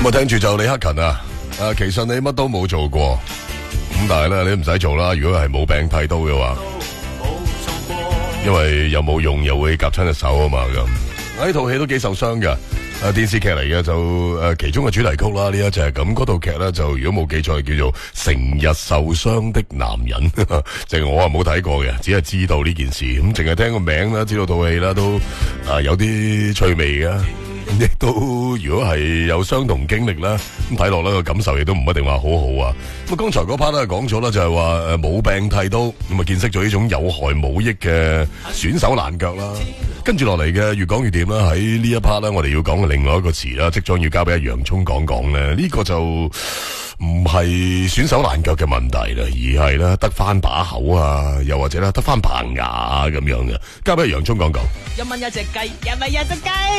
咁啊，聽住就李克勤啊，其實你乜都冇做過，咁但係咧你唔使做啦。如果係冇病剃刀嘅話，因為又冇用又會夾親隻手啊嘛咁。呢套戲都幾受傷嘅，電視劇嚟嘅就其中嘅主題曲啦，呢一隻咁嗰套劇咧就如果冇記錯叫做《成日受傷的男人》，淨係我冇睇過嘅，只係知道呢件事，咁淨係聽個名啦，知道套戲啦，都有啲趣味嘅。亦都如果係有相同經歷啦，咁睇落咧個感受亦都唔一定話好好啊。咁剛才嗰 part 咧講咗啦，就係話冇病剃刀，咁啊見識咗呢種有害冇益嘅損手爛腳啦。跟住落嚟嘅越講越掂啦，喺呢一 part 咧，我哋要講嘅另外一個詞啦，即將要交俾阿洋葱講講咧，呢個就唔係損手爛腳嘅問題啦，而係咧得翻把口啊，又或者咧得翻棚牙啊咁樣嘅，交俾阿洋葱講講。 一蚊一隻雞，一蚊一隻雞。